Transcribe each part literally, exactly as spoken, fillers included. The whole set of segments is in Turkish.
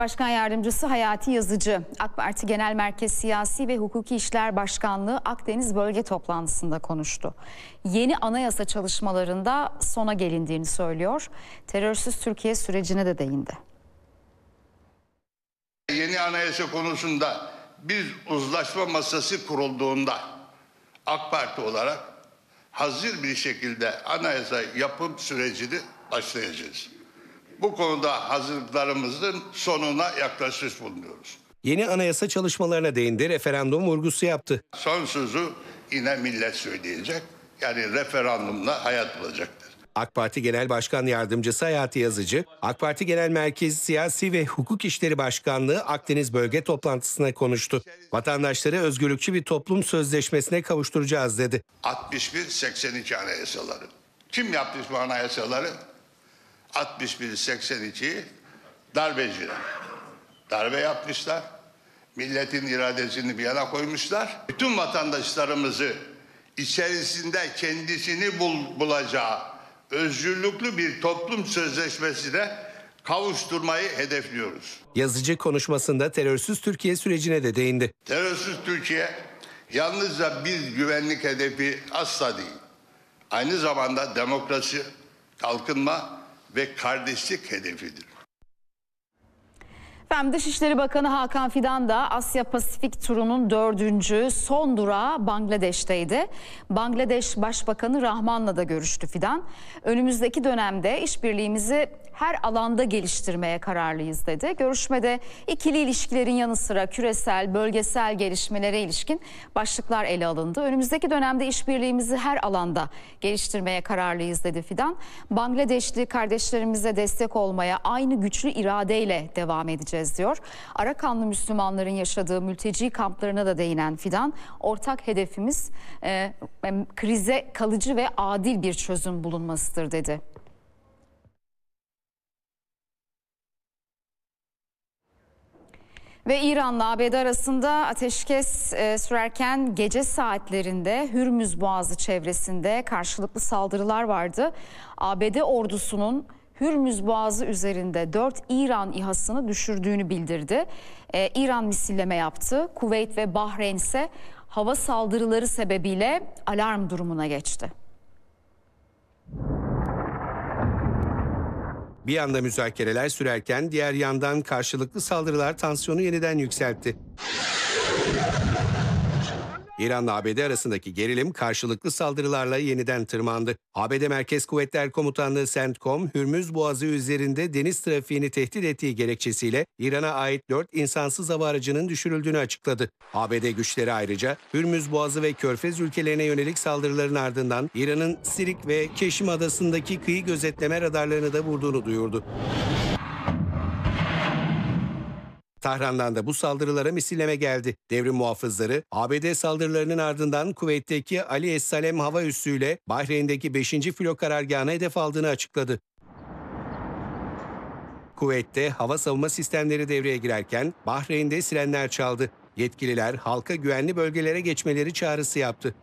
Başkan Yardımcısı Hayati Yazıcı, AK Parti Genel Merkez Siyasi ve Hukuki İşler Başkanlığı Akdeniz Bölge Toplantısı'nda konuştu. Yeni anayasa çalışmalarında sona gelindiğini söylüyor. Terörsüz Türkiye sürecine de değindi. Yeni anayasa konusunda bir uzlaşma masası kurulduğunda AK Parti olarak hazır bir şekilde anayasa yapım sürecini başlayacağız. Bu konuda hazırlıklarımızın sonuna yaklaşmış bulunuyoruz. Yeni anayasa çalışmalarına değindi, referandum vurgusu yaptı. Son sözü yine millet söyleyecek. Yani referandumla hayat bulacaktır. AK Parti Genel Başkan Yardımcısı Hayati Yazıcı, AK Parti Genel Merkez Siyasi ve Hukuk İşleri Başkanlığı Akdeniz Bölge Toplantısı'na konuştu. Vatandaşları özgürlükçü bir toplum sözleşmesine kavuşturacağız dedi. altmış bir seksen iki anayasaları. Kim yapmış bu anayasaları? altmış bir seksen iki darbeciler. Darbe yapmışlar. Milletin iradesini bir yana koymuşlar. Bütün vatandaşlarımızı içerisinde kendisini bul, bulacağı özgürlüklü bir toplum sözleşmesine kavuşturmayı hedefliyoruz. Yazıcı konuşmasında terörsüz Türkiye sürecine de değindi. Terörsüz Türkiye yalnızca bir güvenlik hedefi asla değil. Aynı zamanda demokrasi, kalkınma ve kardeşlik hedefidir. Efendim, Dışişleri Bakanı Hakan Fidan da Asya Pasifik turunun dördüncü son durağı Bangladeş'teydi. Bangladeş Başbakanı Rahman'la da görüştü Fidan. Önümüzdeki dönemde işbirliğimizi her alanda geliştirmeye kararlıyız dedi. Görüşmede ikili ilişkilerin yanı sıra küresel, bölgesel gelişmelere ilişkin başlıklar ele alındı. Önümüzdeki dönemde işbirliğimizi her alanda geliştirmeye kararlıyız dedi Fidan. Bangladeşli kardeşlerimize destek olmaya aynı güçlü iradeyle devam edeceğiz diyor. Arakanlı Müslümanların yaşadığı mülteci kamplarına da değinen Fidan, ortak hedefimiz e, krize kalıcı ve adil bir çözüm bulunmasıdır dedi. Ve İran'la A B D arasında ateşkes e, sürerken gece saatlerinde Hürmüz Boğazı çevresinde karşılıklı saldırılar vardı. A B D ordusunun Hürmüz Boğazı üzerinde dört İran İHA'sını düşürdüğünü bildirdi. Ee, İran misilleme yaptı. Kuveyt ve Bahreyn ise hava saldırıları sebebiyle alarm durumuna geçti. Bir yanda müzakereler sürerken diğer yandan karşılıklı saldırılar tansiyonu yeniden yükseltti. İran'la A B D arasındaki gerilim karşılıklı saldırılarla yeniden tırmandı. A B D Merkez Kuvvetler Komutanlığı CENTCOM, Hürmüz Boğazı üzerinde deniz trafiğini tehdit ettiği gerekçesiyle İran'a ait dört insansız hava aracının düşürüldüğünü açıkladı. A B D güçleri ayrıca Hürmüz Boğazı ve Körfez ülkelerine yönelik saldırıların ardından İran'ın Sirik ve Keşim Adası'ndaki kıyı gözetleme radarlarını da vurduğunu duyurdu. Tahran'dan da bu saldırılara misilleme geldi. Devrim muhafızları A B D saldırılarının ardından Kuveyt'teki Ali Es-Salem hava üssüyle Bahreyn'deki beşinci filo karargahına hedef aldığını açıkladı. Kuveyt'te hava savunma sistemleri devreye girerken Bahreyn'de sirenler çaldı. Yetkililer halka güvenli bölgelere geçmeleri çağrısı yaptı.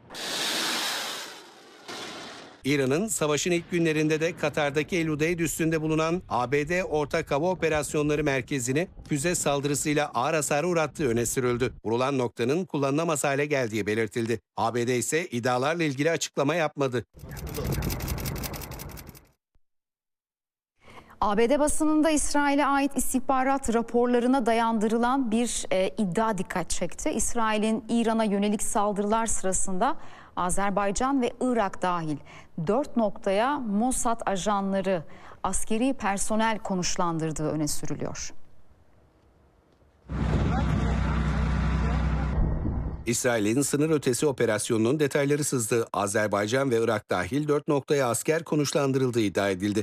İran'ın savaşın ilk günlerinde de Katar'daki El Udeyd üssünde bulunan A B D Ortak Hava Operasyonları Merkezi'ni füze saldırısıyla ağır hasara uğrattığı öne sürüldü. Vurulan noktanın kullanılamaz hale geldiği belirtildi. A B D ise iddialarla ilgili açıklama yapmadı. A B D basınında İsrail'e ait istihbarat raporlarına dayandırılan bir e, iddia dikkat çekti. İsrail'in İran'a yönelik saldırılar sırasında Azerbaycan ve Irak dahil dört noktaya Mossad ajanları, askeri personel konuşlandırdığı öne sürülüyor. İsrail'in sınır ötesi operasyonunun detayları sızdı. Azerbaycan ve Irak dahil dört noktaya asker konuşlandırıldığı iddia edildi.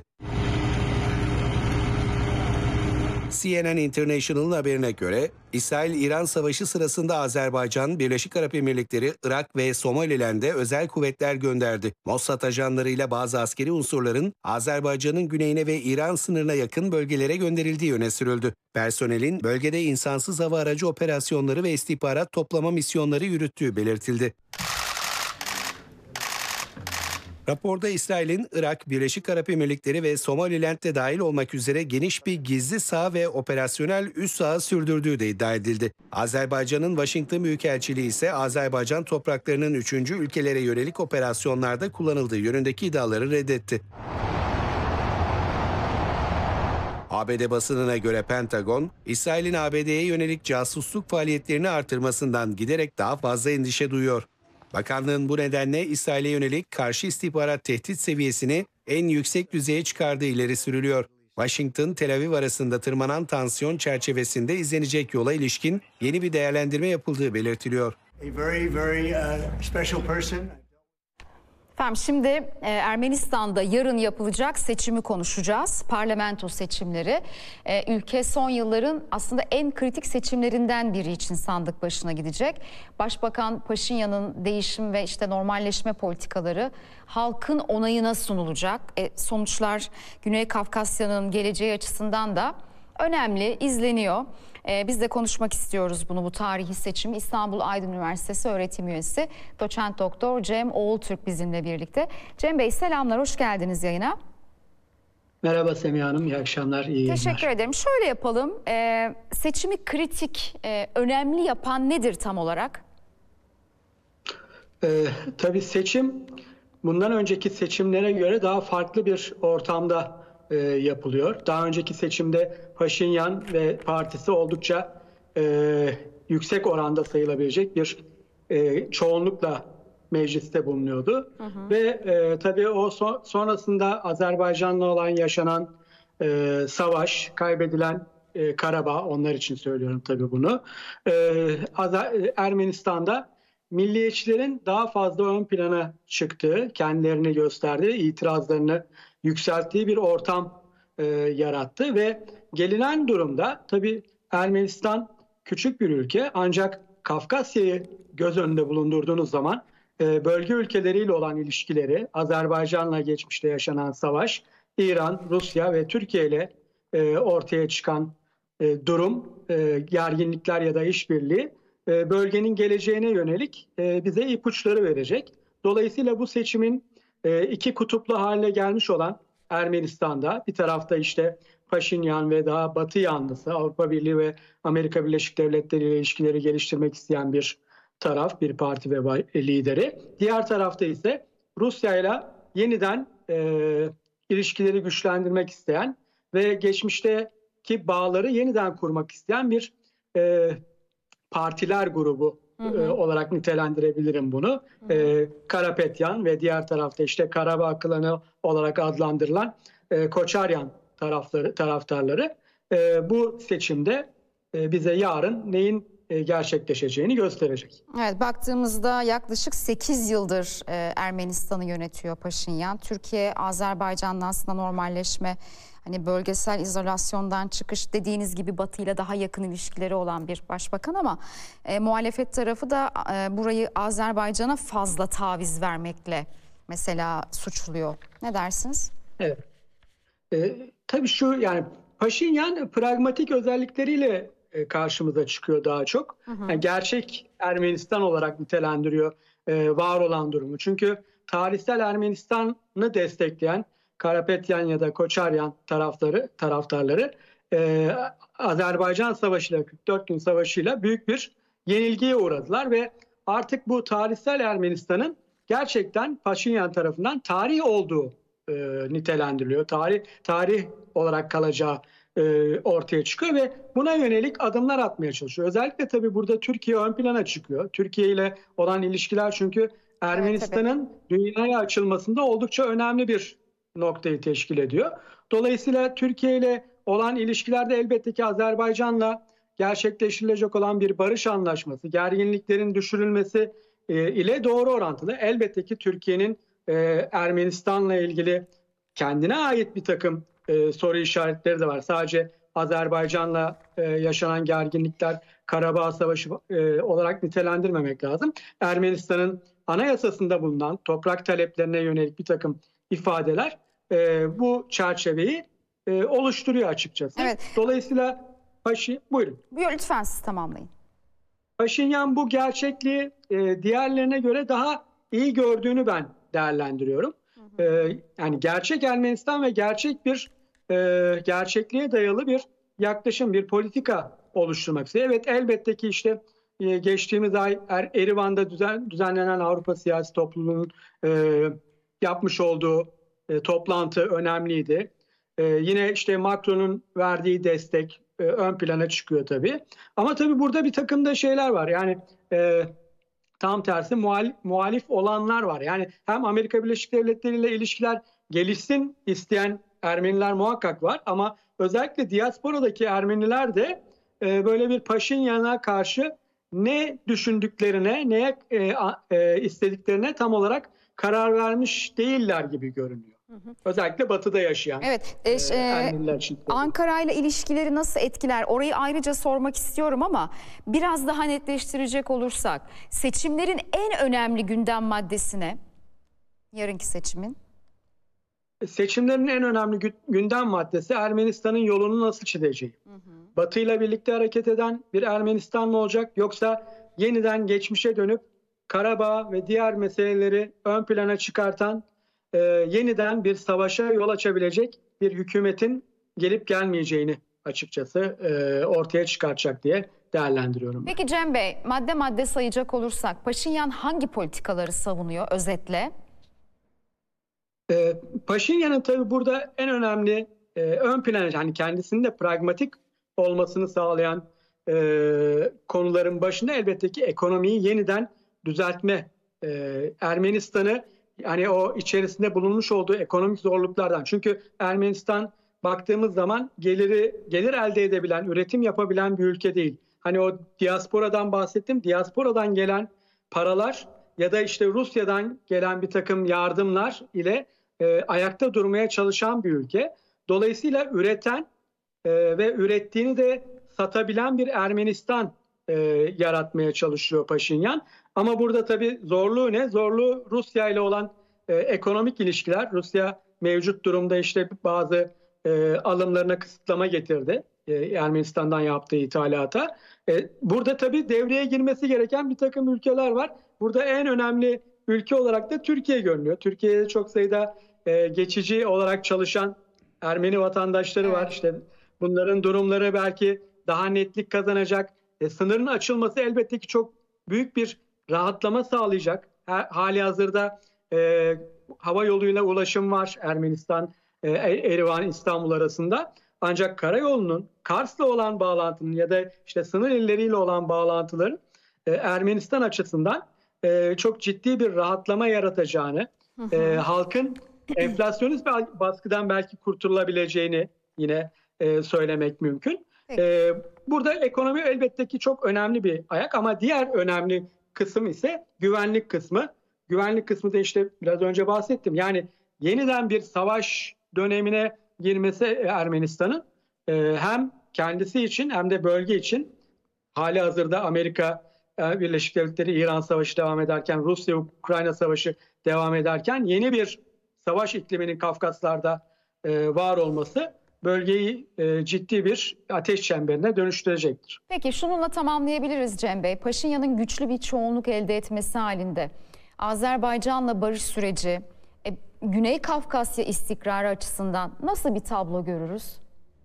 C N N International'ın haberine göre İsrail-İran savaşı sırasında Azerbaycan, Birleşik Arap Emirlikleri, Irak ve Somaliland'e özel kuvvetler gönderdi. Mossad ajanlarıyla bazı askeri unsurların Azerbaycan'ın güneyine ve İran sınırına yakın bölgelere gönderildiği öne sürüldü. Personelin bölgede insansız hava aracı operasyonları ve istihbarat toplama misyonları yürüttüğü belirtildi. Raporda İsrail'in Irak, Birleşik Arap Emirlikleri ve Somaliland de dahil olmak üzere geniş bir gizli saha ve operasyonel üs saha sürdürdüğü de iddia edildi. Azerbaycan'ın Washington Büyükelçiliği ise Azerbaycan topraklarının üçüncü ülkelere yönelik operasyonlarda kullanıldığı yönündeki iddiaları reddetti. A B D basınına göre Pentagon, İsrail'in A B D'ye yönelik casusluk faaliyetlerini artırmasından giderek daha fazla endişe duyuyor. Bakanlığın bu nedenle İsrail'e yönelik karşı istihbarat tehdit seviyesini en yüksek düzeye çıkardığı ileri sürülüyor. Washington-Tel Aviv arasında tırmanan tansiyon çerçevesinde izlenecek yola ilişkin yeni bir değerlendirme yapıldığı belirtiliyor. A very, very uh, special person. Efendim şimdi e, Ermenistan'da yarın yapılacak seçimi konuşacağız. Parlamento seçimleri. E, ülke son yılların aslında en kritik seçimlerinden biri için sandık başına gidecek. Başbakan Paşinyan'ın değişim ve işte normalleşme politikaları halkın onayına sunulacak. E, sonuçlar Güney Kafkasya'nın geleceği açısından da önemli, izleniyor. Ee, biz de konuşmak istiyoruz bunu, bu tarihi seçimi. İstanbul Aydın Üniversitesi öğretim üyesi Doçent Doktor Cem Oğultürk bizimle birlikte. Cem Bey selamlar, hoş geldiniz yayına. Merhaba Semiha Hanım, iyi akşamlar, iyi yayınlar. Teşekkür ederim. Şöyle yapalım, ee, seçimi kritik, e, önemli yapan nedir tam olarak? Ee, tabii seçim bundan önceki seçimlere göre daha farklı bir ortamda e, yapılıyor. Daha önceki seçimde Paşinyan ve partisi oldukça e, yüksek oranda sayılabilecek bir e, çoğunlukla mecliste bulunuyordu. Hı hı. Ve e, tabii o so- sonrasında Azerbaycan'la olan yaşanan e, savaş, kaybedilen e, Karabağ, onlar için söylüyorum tabii bunu. E, Azer- Ermenistan'da milliyetçilerin daha fazla ön plana çıktığı, kendilerini gösterdiği, itirazlarını yükselttiği bir ortam e, yarattı ve gelinen durumda tabii Ermenistan küçük bir ülke, ancak Kafkasya'yı göz önünde bulundurduğunuz zaman e, bölge ülkeleriyle olan ilişkileri, Azerbaycan'la geçmişte yaşanan savaş, İran, Rusya ve Türkiye ile e, ortaya çıkan e, durum, e, gerginlikler ya da işbirliği e, bölgenin geleceğine yönelik e, bize ipuçları verecek. Dolayısıyla bu seçimin e, iki kutuplu haline gelmiş olan Ermenistan'da bir tarafta işte Paşinyan ve daha batı yanlısı Avrupa Birliği ve Amerika Birleşik Devletleri ile ilişkileri geliştirmek isteyen bir taraf, bir parti ve lideri. Diğer tarafta ise Rusya ile yeniden e, ilişkileri güçlendirmek isteyen ve geçmişteki bağları yeniden kurmak isteyen bir e, partiler grubu hı hı. E, olarak nitelendirebilirim bunu. Hı hı. E, Karapetyan ve diğer tarafta işte Karabağ klanı olarak adlandırılan e, Koçaryan tarafları, taraftarları e, bu seçimde e, bize yarın neyin e, gerçekleşeceğini gösterecek. Evet, baktığımızda yaklaşık sekiz yıldır e, Ermenistan'ı yönetiyor Paşinyan. Türkiye, Azerbaycan'la aslında normalleşme, hani bölgesel izolasyondan çıkış, dediğiniz gibi Batı ile daha yakın ilişkileri olan bir başbakan ama e, muhalefet tarafı da e, burayı Azerbaycan'a fazla taviz vermekle mesela suçluyor. Ne dersiniz? Evet. E, tabii şu yani Paşinyan pragmatik özellikleriyle e, karşımıza çıkıyor daha çok. Hı hı. Yani gerçek Ermenistan olarak nitelendiriyor e, var olan durumu. Çünkü tarihsel Ermenistan'ı destekleyen Karapetyan ya da Koçaryan tarafları, taraftarları e, Azerbaycan Savaşı'yla, kırk dört gün Savaşı'yla büyük bir yenilgiye uğradılar ve artık bu tarihsel Ermenistan'ın gerçekten Paşinyan tarafından tarih olduğu e, nitelendiriliyor. Tarih tarih olarak kalacağı e, ortaya çıkıyor ve buna yönelik adımlar atmaya çalışıyor. Özellikle tabii burada Türkiye ön plana çıkıyor. Türkiye ile olan ilişkiler çünkü Ermenistan'ın evet, dünyaya açılmasında oldukça önemli bir noktayı teşkil ediyor. Dolayısıyla Türkiye ile olan ilişkilerde elbette ki Azerbaycan'la gerçekleştirilecek olan bir barış anlaşması, gerginliklerin düşürülmesi e, ile doğru orantılı. Elbette ki Türkiye'nin e, Ermenistan'la ilgili kendine ait bir takım e, soru işaretleri de var. Sadece Azerbaycan'la e, yaşanan gerginlikler Karabağ Savaşı e, olarak nitelendirmemek lazım. Ermenistan'ın anayasasında bulunan toprak taleplerine yönelik bir takım ifadeler e, bu çerçeveyi e, oluşturuyor açıkçası. Evet. Dolayısıyla Paşi, buyurun. Buyurun lütfen, siz tamamlayın. Paşinyan bu gerçekliği e, diğerlerine göre daha iyi gördüğünü ben değerlendiriyorum. Hı hı. e, yani gerçek Ermenistan ve gerçek bir e, gerçekliğe dayalı bir yaklaşım, bir politika oluşturmak istiyor. Evet, elbette ki işte e, geçtiğimiz ay er, Erivan'da düzen, düzenlenen Avrupa Siyasi Topluluğu'nun e, yapmış olduğu e, toplantı önemliydi. E, yine işte Macron'un verdiği destek e, ön plana çıkıyor tabii. Ama tabii burada bir takım da şeyler var. Yani e, tam tersi muhalif, muhalif olanlar var. Yani hem Amerika Birleşik Devletleri ile ilişkiler gelişsin isteyen Ermeniler muhakkak var. Ama özellikle diasporadaki Ermeniler de e, böyle bir Paşinyan'a karşı ne düşündüklerine, neye e, e, istediklerine tam olarak karar vermiş değiller gibi görünüyor. Hı hı. Özellikle Batı'da yaşayan evet, e, e, Ermeniler için. Ankara ile ilişkileri nasıl etkiler? Orayı ayrıca sormak istiyorum ama biraz daha netleştirecek olursak seçimlerin en önemli gündem maddesi ne? Yarınki seçimin. Seçimlerin en önemli gündem maddesi Ermenistan'ın yolunu nasıl çizeceği. Hı hı. Batı ile birlikte hareket eden bir Ermenistan mı olacak, yoksa yeniden geçmişe dönüp Karabağ ve diğer meseleleri ön plana çıkartan e, yeniden bir savaşa yol açabilecek bir hükümetin gelip gelmeyeceğini açıkçası e, ortaya çıkartacak diye değerlendiriyorum. Peki Cem Bey, madde madde sayacak olursak Paşinyan hangi politikaları savunuyor özetle? E, Paşinyan'ın tabii burada en önemli e, ön plana, yani kendisinin de pragmatik olmasını sağlayan e, konuların başında elbette ki ekonomiyi yeniden düzeltme. E, Ermenistan'ı yani o içerisinde bulunmuş olduğu ekonomik zorluklardan. Çünkü Ermenistan baktığımız zaman geliri gelir elde edebilen, üretim yapabilen bir ülke değil. Hani o diasporadan bahsettim. Diasporadan gelen paralar ya da işte Rusya'dan gelen bir takım yardımlar ile e, ayakta durmaya çalışan bir ülke. Dolayısıyla üreten e, ve ürettiğini de satabilen bir Ermenistan e, yaratmaya çalışıyor Paşinyan. Ama burada tabii zorluğu ne? Zorluğu Rusya ile olan e, ekonomik ilişkiler. Rusya mevcut durumda işte bazı e, alımlarına kısıtlama getirdi. E, Ermenistan'dan yaptığı ithalata. E, burada tabii devreye girmesi gereken bir takım ülkeler var. Burada en önemli ülke olarak da Türkiye görünüyor. Türkiye'de çok sayıda e, geçici olarak çalışan Ermeni vatandaşları var. İşte bunların durumları belki daha netlik kazanacak. E, sınırın açılması elbette ki çok büyük bir rahatlama sağlayacak. Hali hazırda e, hava yoluyla ulaşım var Ermenistan, e, Erivan, İstanbul arasında. Ancak karayolunun Kars'la olan bağlantının ya da işte sınır illeriyle olan bağlantıların e, Ermenistan açısından e, çok ciddi bir rahatlama yaratacağını, hı hı. E, halkın enflasyonist baskıdan belki kurtulabileceğini yine e, söylemek mümkün. E, burada ekonomi elbette ki çok önemli bir ayak, ama diğer önemli kısım ise güvenlik kısmı. Güvenlik kısmı da işte biraz önce bahsettim. Yani yeniden bir savaş dönemine girmesi Ermenistan'ın e, hem kendisi için hem de bölge için, hali hazırda Amerika Birleşik Devletleri İran Savaşı devam ederken, Rusya-Ukrayna Savaşı devam ederken yeni bir savaş ikliminin Kafkaslar'da e, var olması bölgeyi e, ciddi bir ateş çemberine dönüştürecektir. Peki şununla tamamlayabiliriz Cem Bey. Paşinyan'ın güçlü bir çoğunluk elde etmesi halinde Azerbaycan'la barış süreci, e, Güney Kafkasya istikrarı açısından nasıl bir tablo görürüz?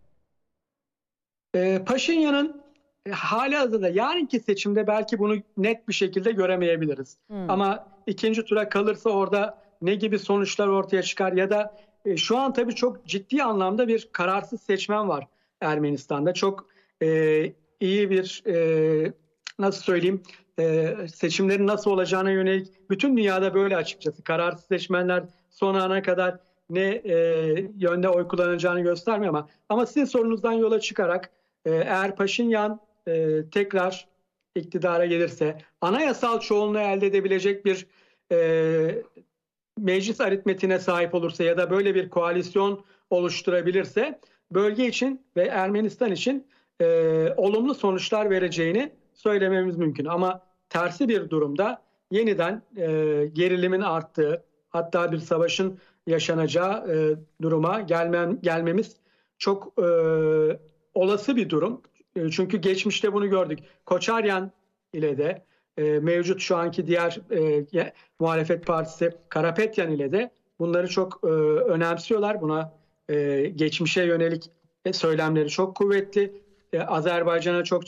E, Paşinyan'ın e, hali hazırda yarınki seçimde belki bunu net bir şekilde göremeyebiliriz. Hmm. Ama ikinci tura kalırsa orada ne gibi sonuçlar ortaya çıkar ya da e, şu an tabii çok ciddi anlamda bir kararsız seçmen var Ermenistan'da. Çok e, iyi bir e, nasıl söyleyeyim e, seçimlerin nasıl olacağına yönelik, bütün dünyada böyle açıkçası. Kararsız seçmenler son ana kadar ne e, yönde oy kullanacağını göstermiyor ama ama sizin sorunuzdan yola çıkarak e, eğer Paşinyan e, tekrar iktidara gelirse, anayasal çoğunluğu elde edebilecek bir e, meclis aritmetiğine sahip olursa ya da böyle bir koalisyon oluşturabilirse bölge için ve Ermenistan için e, olumlu sonuçlar vereceğini söylememiz mümkün. Ama tersi bir durumda yeniden e, gerilimin arttığı, hatta bir savaşın yaşanacağı e, duruma gelmem, gelmemiz çok e, olası bir durum. E, çünkü geçmişte bunu gördük. Koçaryan ile de e, mevcut şu anki diğer e, muhalefet partisi Karapetyan ile de bunları çok e, önemsiyorlar. Buna e, geçmişe yönelik söylemleri çok kuvvetli. E, Azerbaycan'a çok